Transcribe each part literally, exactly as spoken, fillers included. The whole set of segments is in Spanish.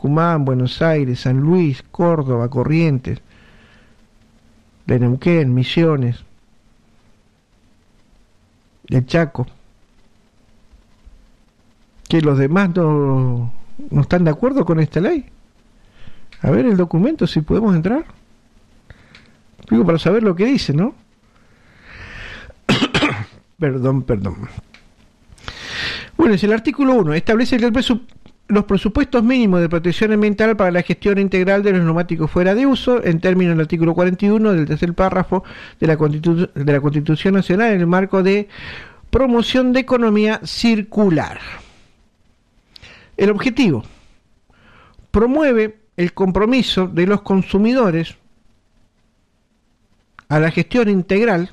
Tucumán, Buenos Aires, San Luis, Córdoba, Corrientes, de Neuquén, Misiones, el Chaco. Que los demás no, no están de acuerdo con esta ley. A ver el documento, si podemos entrar. Digo, para saber lo que dice, ¿no? perdón, perdón. Bueno, es el artículo uno. Establece que el presu- los presupuestos mínimos de protección ambiental para la gestión integral de los neumáticos fuera de uso, en términos del artículo cuarenta y uno del tercer párrafo de la, Constitu- de la Constitución Nacional, en el marco de promoción de economía circular. El objetivo: promueve el compromiso de los consumidores a la gestión integral,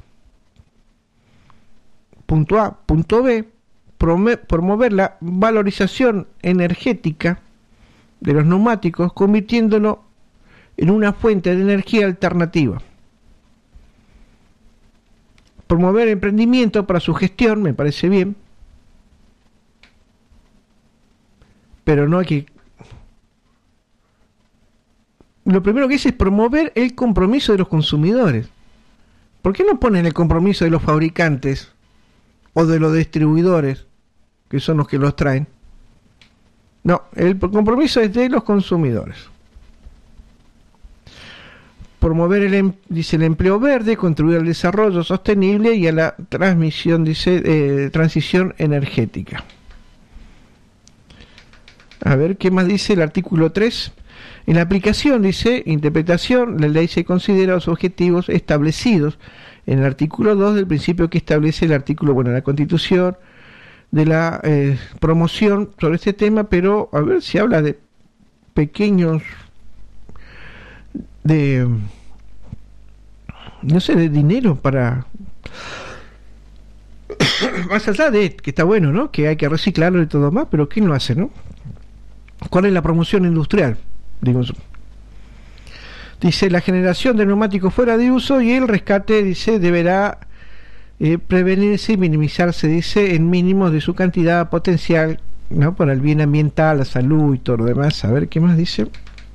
punto A, punto B, promover la valorización energética de los neumáticos, convirtiéndolo en una fuente de energía alternativa. Promover emprendimiento para su gestión, me parece bien, pero no hay que... Lo primero que dice es promover el compromiso de los consumidores. ¿Por qué no ponen el compromiso de los fabricantes o de los distribuidores, que son los que los traen? No, el compromiso es de los consumidores. Promover el, em, dice, el empleo verde, contribuir al desarrollo sostenible y a la transmisión, dice, eh, transición energética. A ver, ¿qué más dice el artículo tres? En la aplicación, dice, interpretación, la ley se considera los objetivos establecidos en el artículo dos del principio que establece el artículo, bueno, la Constitución, de la eh, promoción sobre este tema, pero a ver si habla de pequeños, de, no sé, de dinero para... más allá de que está bueno, ¿no? Que hay que reciclarlo y todo más, pero ¿quién lo hace, no? ¿Cuál es la promoción industrial? Digo, dice la generación de neumáticos fuera de uso y el rescate, dice, deberá eh, prevenirse y minimizarse, dice, en mínimos de su cantidad potencial, ¿no? Para el bien ambiental, la salud y todo lo demás. A ver qué más dice.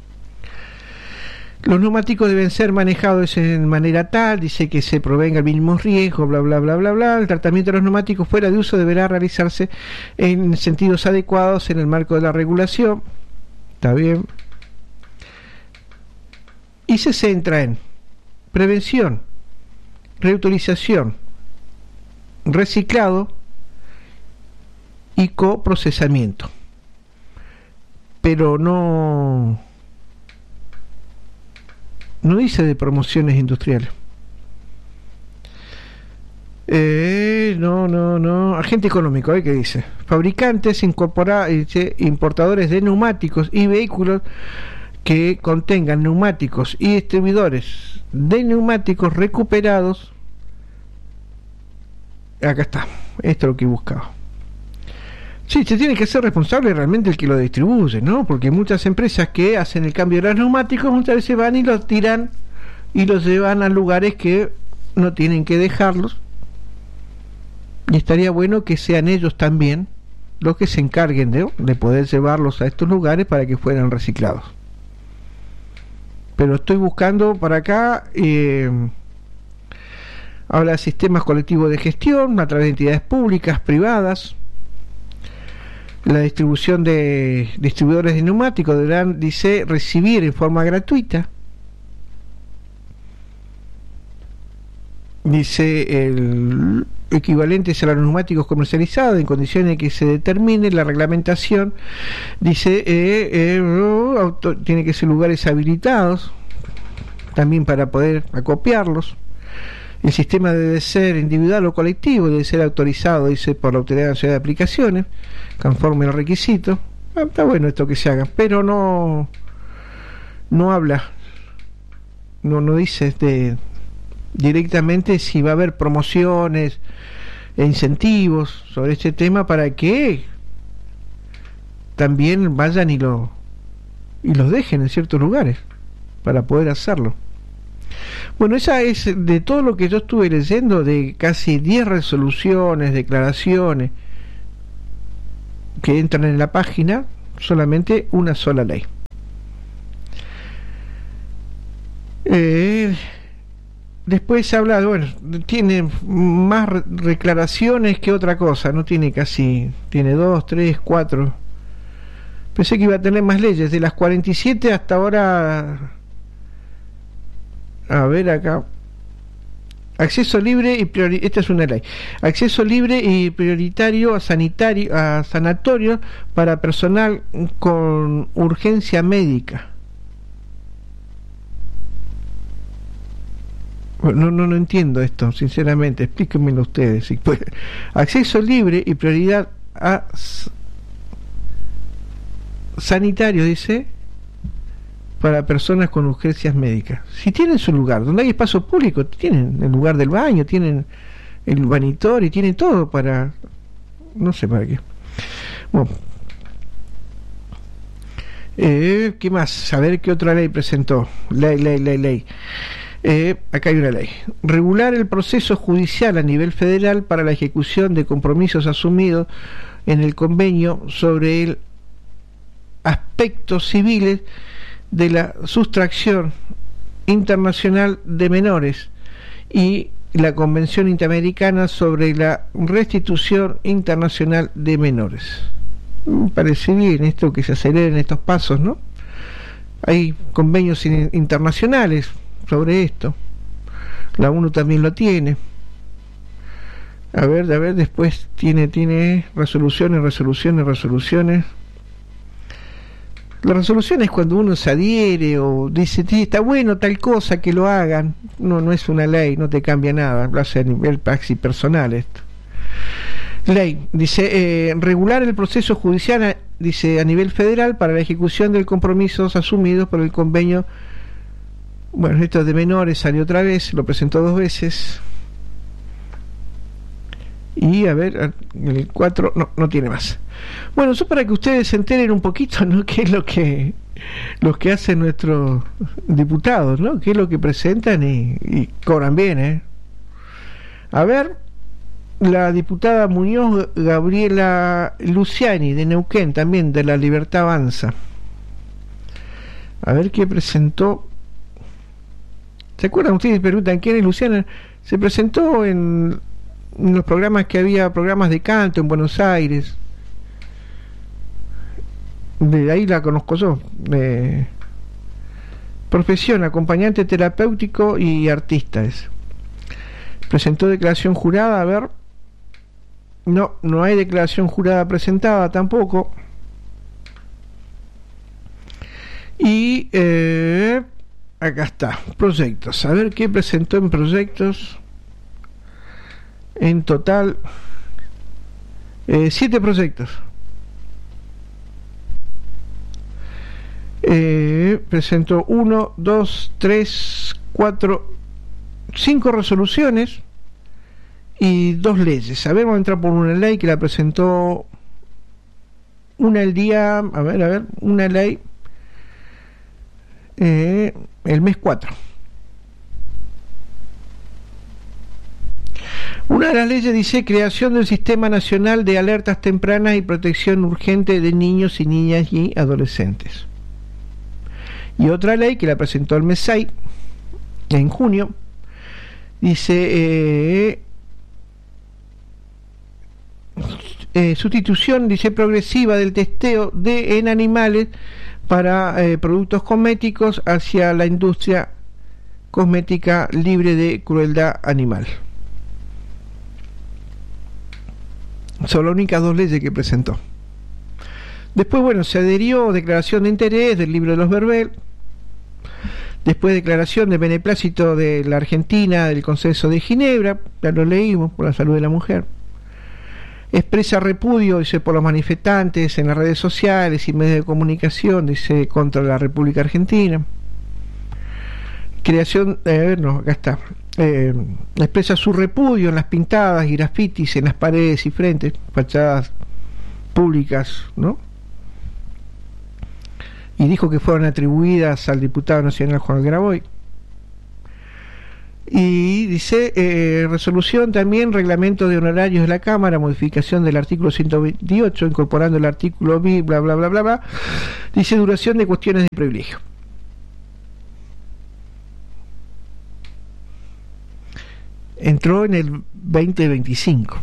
Los neumáticos deben ser manejados de manera tal, dice, que se provenga el mínimo riesgo, bla bla bla bla bla. El tratamiento de los neumáticos fuera de uso deberá realizarse en sentidos adecuados en el marco de la regulación. Está bien. Y se centra en prevención, reutilización, reciclado y coprocesamiento. Pero no, no dice de promociones industriales. Eh, no, no, no. Agente económico, ¿eh? ¿Qué dice? Fabricantes, incorpora, dice, importadores de neumáticos y vehículos que contengan neumáticos y distribuidores de neumáticos recuperados. Acá está, esto es lo que buscaba. Sí, se tiene que ser responsable realmente el que lo distribuye, ¿no? Porque muchas empresas que hacen el cambio de los neumáticos muchas veces van y los tiran y los llevan a lugares que no tienen que dejarlos, y estaría bueno que sean ellos también los que se encarguen de, de poder llevarlos a estos lugares para que fueran reciclados. Pero estoy buscando para acá, eh, habla de sistemas colectivos de gestión a través de entidades públicas, privadas. La distribución de distribuidores de neumáticos deberán, dice, recibir en forma gratuita, dice, el equivalentes a los neumáticos comercializados en condiciones que se determine la reglamentación, dice, eh, eh, auto, tiene que ser lugares habilitados también para poder acopiarlos. El sistema debe ser individual o colectivo, debe ser autorizado, dice, por la Autoridad Nacional de Aplicaciones, conforme al requisito. Ah, está bueno esto que se haga, pero no no habla, no no dice este directamente si va a haber promociones e incentivos sobre este tema para que también vayan y lo y los dejen en ciertos lugares para poder hacerlo. Bueno, esa es de todo lo que yo estuve leyendo, de casi diez resoluciones, declaraciones que entran en la página, solamente una sola ley. Eh, después habla, bueno, tiene más re- declaraciones que otra cosa, no tiene casi, tiene dos, tres, cuatro. Pensé que iba a tener más leyes, de las cuarenta y siete hasta ahora, a ver acá, acceso libre y priori- esta es una ley, acceso libre y prioritario a sanitario, a sanatorios para personal con urgencia médica. No, no, no entiendo esto, sinceramente, explíquenmelo ustedes. Si puede. Acceso libre y prioridad a s- sanitario, dice, para personas con urgencias médicas. Si tienen su lugar, donde hay espacio público, tienen el lugar del baño, tienen el vanitorio, tienen todo para... No sé para qué. Bueno, eh, ¿qué más? Saber qué otra ley presentó. Ley, ley, ley, ley. Eh, acá hay una ley. Regular el proceso judicial a nivel federal para la ejecución de compromisos asumidos en el convenio sobre el aspectos civiles de la sustracción internacional de menores y la Convención Interamericana sobre la restitución internacional de menores. Me parece bien esto, que se aceleren estos pasos, ¿no? Hay convenios in- internacionales sobre esto. La ONU también lo tiene. A ver, a ver, después tiene, tiene resoluciones, resoluciones, resoluciones. La resolución es cuando uno se adhiere o dice, sí, está bueno tal cosa, que lo hagan. No, no es una ley, no te cambia nada, lo hace a nivel praxis personal esto. Ley, dice, eh, regular el proceso judicial, a, dice, a nivel federal para la ejecución de compromisos asumidos por el convenio. Bueno, esto de menores salió otra vez, lo presentó dos veces. Y a ver, el cuatro, no, no tiene más. Bueno, eso para que ustedes se enteren un poquito, ¿no? Qué es lo que los que hacen nuestros diputados, ¿no? Qué es lo que presentan y, y cobran bien, ¿eh? A ver, la diputada Muñoz Gabriela Luciani de Neuquén, también de La Libertad Avanza. A ver qué presentó. ¿Se acuerdan ustedes? Preguntan quién es Luciana. Se presentó en, en los programas que había, programas de canto en Buenos Aires. De ahí la conozco yo. De profesión, acompañante terapéutico y artista es. Presentó declaración jurada, a ver. No, no hay declaración jurada presentada tampoco. Y eh, acá está, proyectos. A ver qué presentó en proyectos. En total, eh, siete proyectos. Eh, presentó uno, dos, tres, cuatro, cinco resoluciones y dos leyes. A ver, vamos a entrar por una ley que la presentó una el día, a ver, a ver, una ley eh, el mes cuatro. Una de las leyes dice creación del Sistema Nacional de Alertas Tempranas y Protección Urgente de Niños y Niñas y Adolescentes. Y otra ley que la presentó el mes seis, en junio, dice eh, eh, sustitución, dice, progresiva del testeo de en animales para eh, productos cosméticos hacia la industria cosmética libre de crueldad animal. Son las únicas dos leyes que presentó. Después, bueno, se adherió declaración de interés del libro de los Verbel. Después declaración de beneplácito de la Argentina del Consenso de Ginebra, ya lo leímos, por la salud de la mujer. Expresa repudio, dice, por los manifestantes en las redes sociales y medios de comunicación, dice, contra la República Argentina. Creación, eh, a ver, no, acá está. Eh, expresa su repudio en las pintadas y grafitis en las paredes y frentes, fachadas públicas, ¿no? Y dijo que fueron atribuidas al diputado nacional Juan Graboy. Y dice, eh, resolución también, reglamento de honorarios de la Cámara, modificación del artículo ciento veintiocho, incorporando el artículo B, bla, bla, bla, bla, bla. Dice, duración de cuestiones de privilegio. entró en el veinte veinticinco.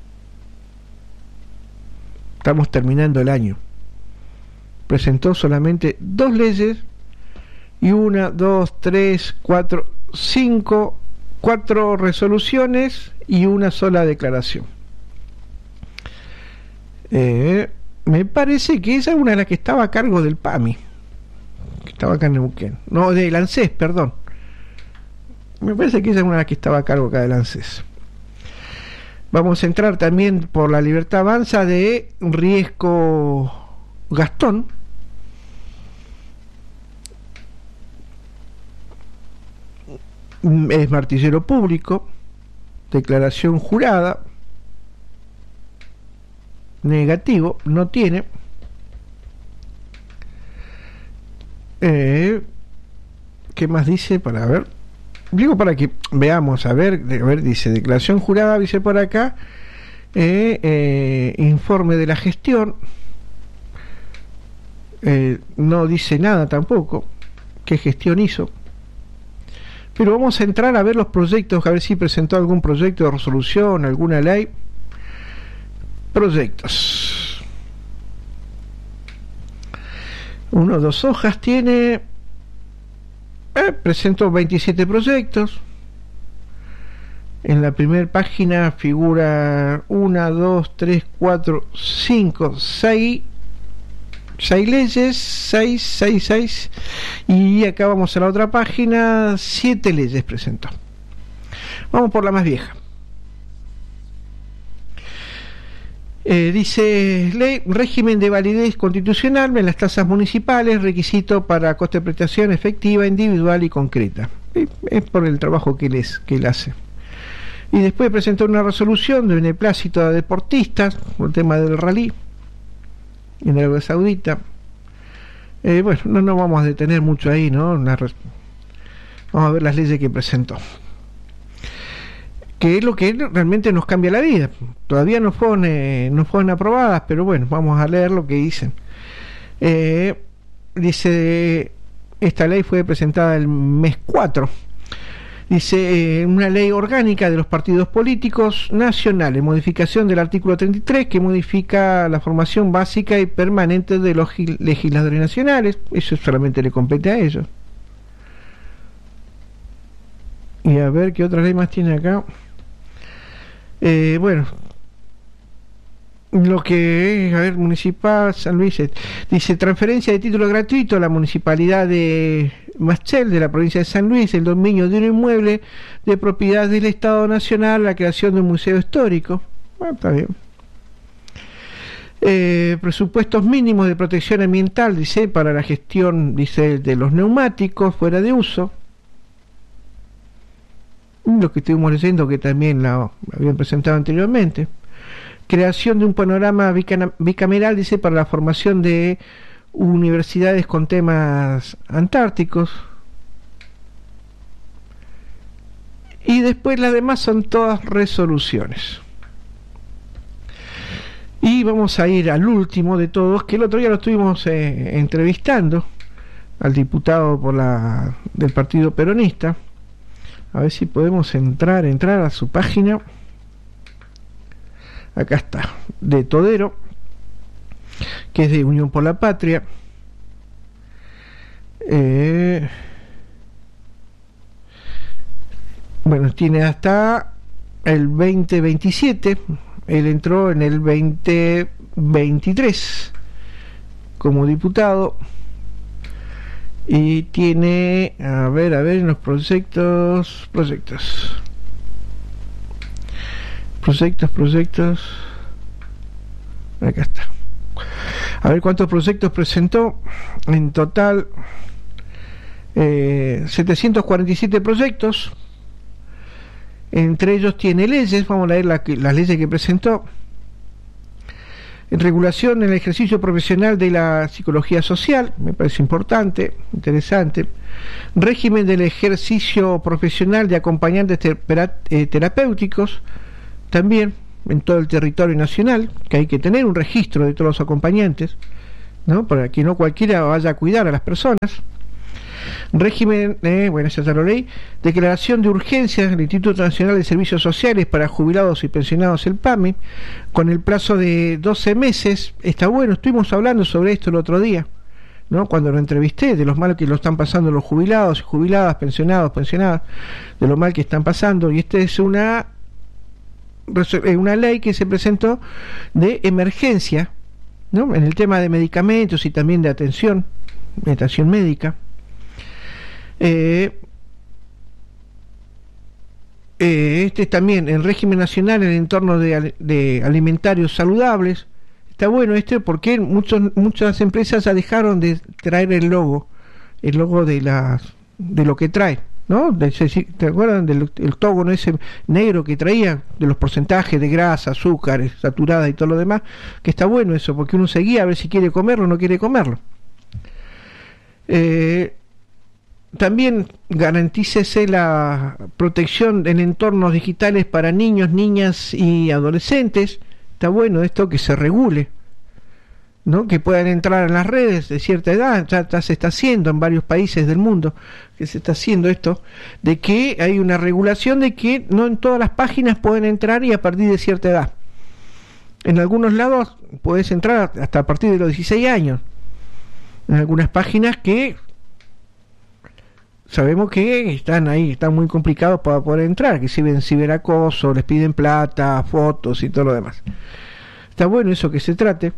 Estamos terminando el año. Presentó solamente dos leyes y una, dos, tres, cuatro, cinco, cuatro resoluciones y una sola declaración. Eh, me parece que esa es una de las que estaba a cargo del P A M I, que estaba acá en Neuquén. No, del ANSES, perdón. Me parece que esa es una de las que estaba a cargo acá del ANSES. Vamos a entrar también por la Libertad Avanza de Riesco Gastón. Es martillero público, declaración jurada, negativo, no tiene. Eh, ¿Qué más dice? Para ver, digo para que veamos, a ver, a ver, dice declaración jurada, dice por acá, eh, eh, informe de la gestión, eh, no dice nada tampoco, qué gestión hizo. Pero vamos a entrar a ver los proyectos, a ver si presentó algún proyecto de resolución, alguna ley. Proyectos. Uno, dos hojas tiene. Eh, presentó veintisiete proyectos. En la primera página figura una, dos, tres, cuatro, cinco, seis. Seis leyes, seis, seis, seis, y acá vamos a la otra página, siete leyes presentó. Vamos por la más vieja. Eh, dice ley, régimen de validez constitucional en las tasas municipales, requisito para coste de prestación efectiva, individual y concreta. Y es por el trabajo que él, es, que él hace. Y después presentó una resolución de beneplácito a deportistas, por el tema del rally en Arabia Saudita. Eh, bueno, no nos vamos a detener mucho ahí, ¿no? Una res... Vamos a ver las leyes que presentó, que es lo que realmente nos cambia la vida. Todavía no fueron, eh, no fueron aprobadas, pero bueno, vamos a leer lo que dicen. Eh, dice, esta ley fue presentada el mes cuatro. Dice, eh, una ley orgánica de los partidos políticos nacionales, modificación del artículo treinta y tres, que modifica la formación básica y permanente de los legisladores nacionales. Eso solamente le compete a ellos. Y a ver qué otra ley más tiene acá. Eh, bueno, lo que es, a ver, municipal San Luis, dice transferencia de título gratuito a la municipalidad de Machel, de la provincia de San Luis, el dominio de un inmueble de propiedad del Estado Nacional, la creación de un museo histórico. Bueno, está bien. Eh, presupuestos mínimos de protección ambiental, dice, para la gestión, dice, de los neumáticos fuera de uso. Lo que estuvimos leyendo, que también la habían presentado anteriormente. Creación de un panorama bicameral, dice, para la formación de universidades con temas antárticos. Y después las demás son todas resoluciones. Y vamos a ir al último de todos, que el otro día lo estuvimos eh, entrevistando al diputado por la del Partido Peronista. A ver si podemos entrar, entrar a su página. Acá está, de Todero, que es de Unión por la Patria. Eh, bueno, tiene hasta el veinte veintisiete. Él entró en el veinte veintitrés como diputado. Y tiene, a ver, a ver, en los proyectos, proyectos. Proyectos, proyectos. Acá está. A ver cuántos proyectos presentó. En total, eh, setecientos cuarenta y siete proyectos. Entre ellos tiene leyes. Vamos a leer la, las leyes que presentó. En regulación en el ejercicio profesional de la psicología social, me parece importante, interesante. Régimen del ejercicio profesional de acompañantes terapéuticos, también en todo el territorio nacional, que hay que tener un registro de todos los acompañantes, ¿no? Para que no cualquiera vaya a cuidar a las personas. Régimen, eh, bueno, esa ya lo leí. Declaración de urgencia del Instituto Nacional de Servicios Sociales para jubilados y pensionados, el PAMI, con el plazo de doce meses. Está bueno, estuvimos hablando sobre esto el otro día, ¿no? Cuando lo entrevisté, de los mal que lo están pasando los jubilados y jubiladas, pensionados, pensionadas, de lo mal que están pasando. Y esta es una, una ley que se presentó de emergencia, ¿no? En el tema de medicamentos y también de atención, de atención médica. Eh, eh, este también, el régimen nacional en el entorno de, de alimentarios saludables. Está bueno este porque muchos, muchas empresas ya dejaron de traer el logo, el logo de las, de lo que trae, ¿no? De, ¿te acuerdan del el togono ese negro que traía, de los porcentajes de grasa, azúcares, saturada y todo lo demás? Que está bueno eso, porque uno seguía a ver si quiere comerlo o no quiere comerlo. Eh, También garantícese la protección en entornos digitales para niños, niñas y adolescentes. Está bueno esto, que se regule, ¿no? Que puedan entrar en las redes de cierta edad. Ya, ya se está haciendo en varios países del mundo, que se está haciendo esto, de que hay una regulación de que no en todas las páginas pueden entrar y a partir de cierta edad. En algunos lados puedes entrar hasta a partir de los dieciséis años. En algunas páginas que sabemos que están ahí, están muy complicados para poder entrar, que si ven ciberacoso, les piden plata, fotos y todo lo demás. Está bueno eso, que se trate.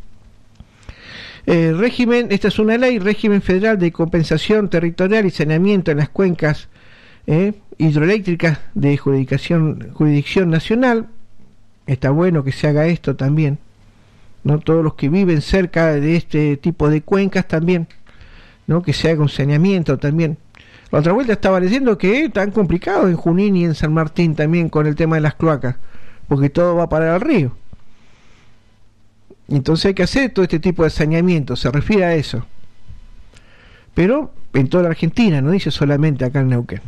Eh, régimen, esta es una ley, régimen federal de compensación territorial y saneamiento en las cuencas eh, hidroeléctricas de jurisdicción, jurisdicción nacional. Está bueno que se haga esto también, ¿no? Todos los que viven cerca de este tipo de cuencas también, ¿no? Que se haga un saneamiento también. La otra vuelta estaba leyendo que es tan complicado en Junín y en San Martín también con el tema de las cloacas, porque todo va a parar al río. Entonces hay que hacer todo este tipo de saneamiento, se refiere a eso. Pero en toda la Argentina, no dice solamente acá en Neuquén.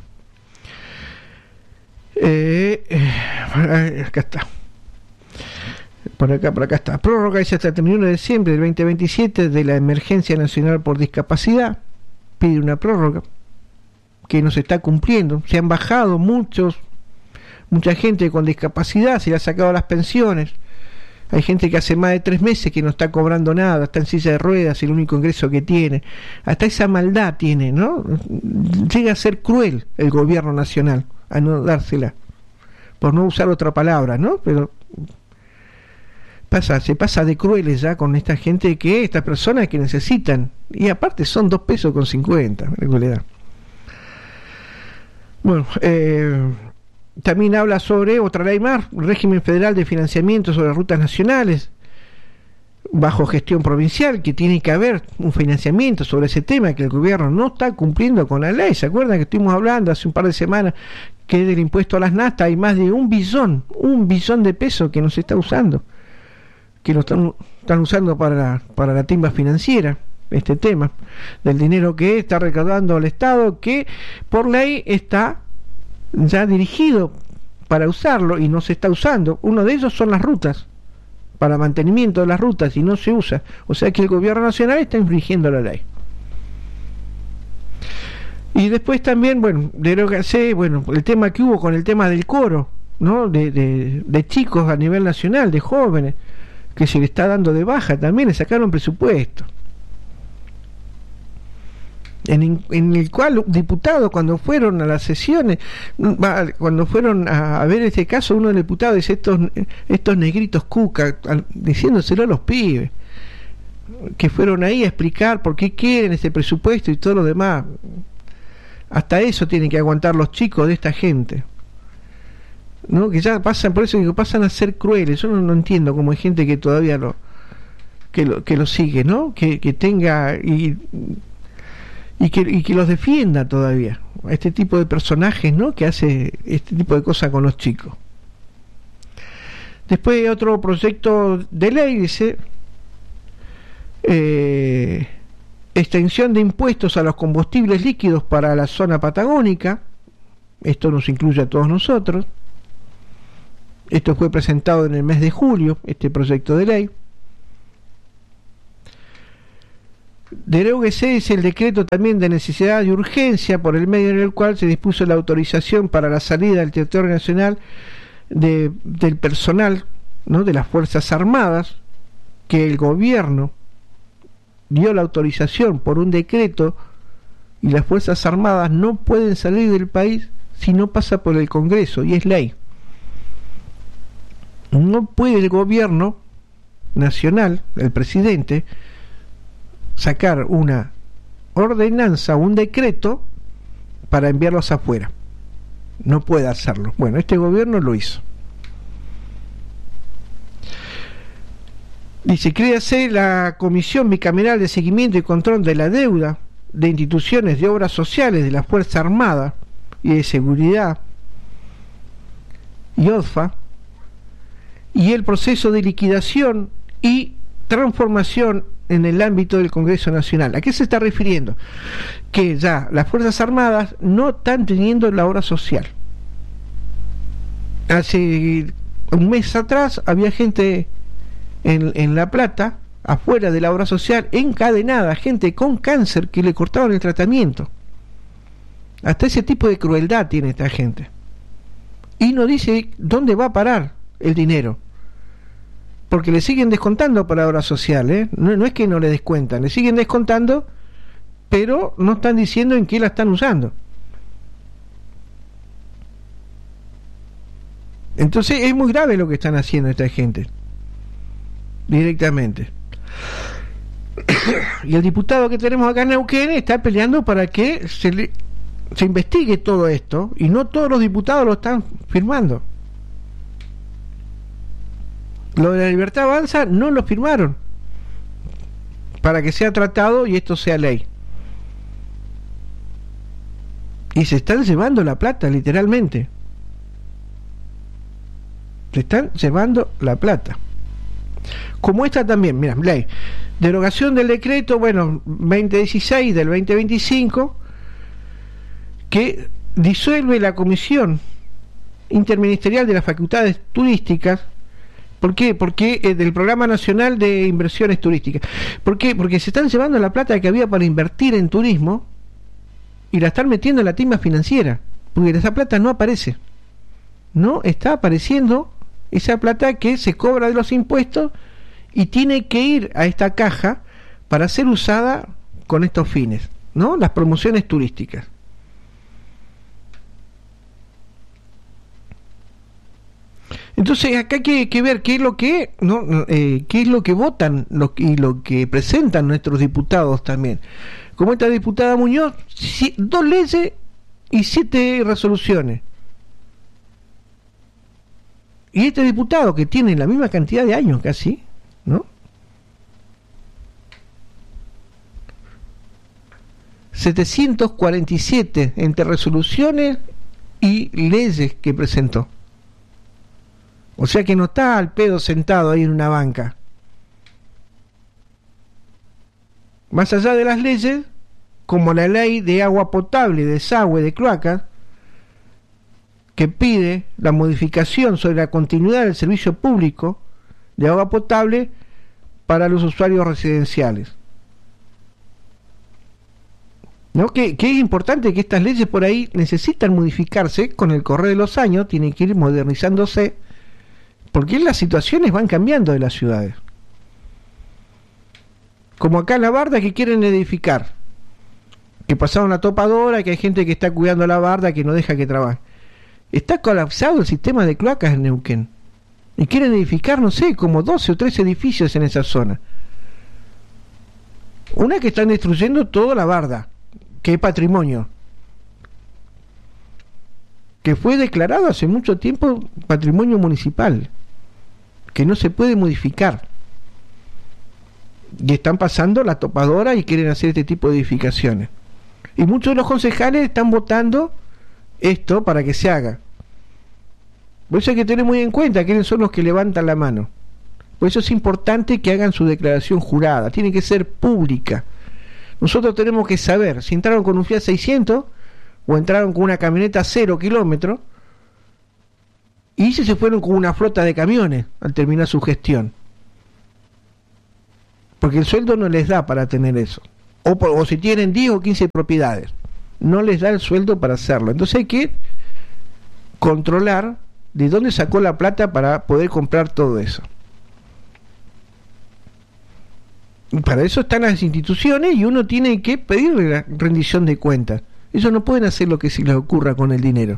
Eh, eh, acá está. Por acá, por acá está. Prórroga dice hasta el treinta y uno de diciembre del veinte veintisiete de la emergencia nacional por discapacidad. Pide una prórroga que no se está cumpliendo. Se han bajado muchos, mucha gente con discapacidad, se le ha sacado las pensiones. Hay gente que hace más de tres meses que no está cobrando nada, está en silla de ruedas, el único ingreso que tiene. Hasta esa maldad tiene, ¿no? Llega a ser cruel el gobierno nacional a no dársela, por no usar otra palabra, ¿no? Pero pasa, se pasa de crueles ya con esta gente, que estas personas que necesitan, y aparte son dos pesos con cincuenta, en realidad. Bueno, eh, también habla sobre otra ley más, régimen federal de financiamiento sobre rutas nacionales bajo gestión provincial, que tiene que haber un financiamiento sobre ese tema, que el gobierno no está cumpliendo con la ley. ¿Se acuerdan que estuvimos hablando hace un par de semanas que del impuesto a las naftas hay más de un billón, un billón de pesos que no se está usando, que lo están, están usando para la, para la timba financiera? Este tema del dinero que está recaudando el Estado, que por ley está ya dirigido para usarlo y no se está usando. Uno de ellos son las rutas, para mantenimiento de las rutas, y no se usa. O sea que el gobierno nacional está infringiendo la ley. Y después también, bueno, derogarse, bueno, el tema que hubo con el tema del coro, ¿no? De, de, de chicos a nivel nacional, de jóvenes, que se le está dando de baja, también le sacaron presupuesto. En, en el cual diputados, cuando fueron a las sesiones, cuando fueron a, a ver este caso, uno de los diputados dice: estos, estos negritos cuca, diciéndoselo a los pibes que fueron ahí a explicar por qué quieren este presupuesto y todo lo demás. Hasta eso tienen que aguantar los chicos de esta gente, ¿no? Que ya pasan, por eso digo, pasan a ser crueles. Yo no, no entiendo cómo hay gente que todavía lo que lo, que lo sigue, ¿no? Que, que tenga y Y que, y que los defienda todavía, este tipo de personajes, ¿no? Que hace este tipo de cosas con los chicos. Después otro proyecto de ley dice eh, extensión de impuestos a los combustibles líquidos para la zona patagónica. Esto nos incluye a todos nosotros. Esto fue presentado en el mes de julio, este proyecto de ley. Deróguese es el decreto también de necesidad y urgencia por el medio en el cual se dispuso la autorización para la salida del territorio nacional de, del personal, ¿no?, de las Fuerzas Armadas, que el gobierno dio la autorización por un decreto y las Fuerzas Armadas no pueden salir del país si no pasa por el Congreso, y es ley. No puede el gobierno nacional, el presidente, sacar una ordenanza, un decreto para enviarlos afuera. No puede hacerlo. Bueno, este gobierno lo hizo. Dice, créase la Comisión Bicameral de Seguimiento y Control de la Deuda de Instituciones de Obras Sociales de la Fuerza Armada y de Seguridad, y O D F A, y el proceso de liquidación y transformación en el ámbito del Congreso Nacional. ¿A qué se está refiriendo? Que ya las Fuerzas Armadas no están teniendo la obra social. Hace un mes atrás había gente en, en La Plata, afuera de la obra social, encadenada, gente con cáncer que le cortaban el tratamiento. Hasta ese tipo de crueldad tiene esta gente. Y no dice dónde va a parar el dinero, porque le siguen descontando para obra social, ¿eh? No, no es que no le descuentan, le siguen descontando, pero no están diciendo en qué la están usando. Entonces es muy grave lo que están haciendo esta gente, directamente. Y el diputado que tenemos acá en Neuquén está peleando para que se le, se investigue todo esto, y no todos los diputados lo están firmando. Lo de la Libertad Avanza no lo firmaron para que sea tratado y esto sea ley. Y se están llevando la plata, literalmente. Se están llevando la plata. Como esta también, mira, ley. Derogación del decreto, bueno, veinte dieciséis del veinte veinticinco, que disuelve la Comisión Interministerial de las Facultades Turísticas. ¿Por qué? Porque eh, del Programa Nacional de Inversiones Turísticas. ¿Por qué? Porque se están llevando la plata que había para invertir en turismo y la están metiendo en la timba financiera, porque esa plata no aparece. No está apareciendo esa plata que se cobra de los impuestos y tiene que ir a esta caja para ser usada con estos fines, ¿no? Las promociones turísticas. Entonces acá hay que, que ver qué es lo que no eh, qué es lo que votan lo, y lo que presentan nuestros diputados también. Como esta diputada Muñoz, si, dos leyes y siete resoluciones. Y este diputado que tiene la misma cantidad de años casi, ¿no? setecientos cuarenta y siete entre resoluciones y leyes que presentó. O sea que no está al pedo sentado ahí en una banca. Más allá de las leyes, como la ley de agua potable, desagüe, de cloacas, que pide la modificación sobre la continuidad del servicio público de agua potable para los usuarios residenciales. ¿No? Que, que es importante que estas leyes por ahí necesitan modificarse con el correr de los años, tienen que ir modernizándose, porque las situaciones van cambiando de las ciudades. Como acá en La Barda, que quieren edificar, que pasaron la topadora, que hay gente que está cuidando la barda, que no deja que trabaje. Está colapsado el sistema de cloacas en Neuquén y quieren edificar, no sé, como doce o trece edificios en esa zona. Una, que están destruyendo toda la barda, que es patrimonio, que fue declarado hace mucho tiempo patrimonio municipal, que no se puede modificar, y están pasando la topadora y quieren hacer este tipo de edificaciones, y muchos de los concejales están votando esto para que se haga. Por eso hay que tener muy en cuenta quiénes son los que levantan la mano. Por eso es importante que hagan su declaración jurada, tiene que ser pública. Nosotros tenemos que saber si entraron con un Fiat seiscientos o entraron con una camioneta cero kilómetros, y si se fueron con una flota de camiones al terminar su gestión, porque el sueldo no les da para tener eso. o, por, o si tienen diez o quince propiedades, no les da el sueldo para hacerlo. Entonces hay que controlar de dónde sacó la plata para poder comprar todo eso. Y para eso están las instituciones y uno tiene que pedirle la rendición de cuentas. Ellos no pueden hacer lo que se les ocurra con el dinero.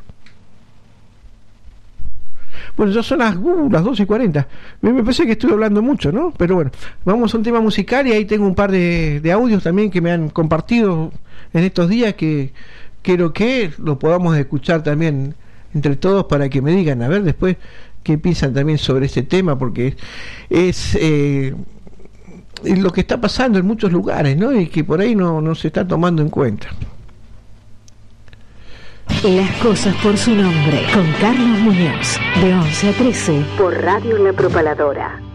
Bueno, ya son las, uh, las doce y cuarenta. Me, me parece que estoy hablando mucho, ¿no? Pero bueno, vamos a un tema musical y ahí tengo un par de, de audios también que me han compartido en estos días que quiero que lo podamos escuchar también entre todos para que me digan, a ver, después qué piensan también sobre este tema, porque es... Eh, lo que está pasando en muchos lugares, ¿no? Y que por ahí no, no se está tomando en cuenta. Las cosas por su nombre, con Carlos Muñoz, de once a trece, por Radio La Propaladora.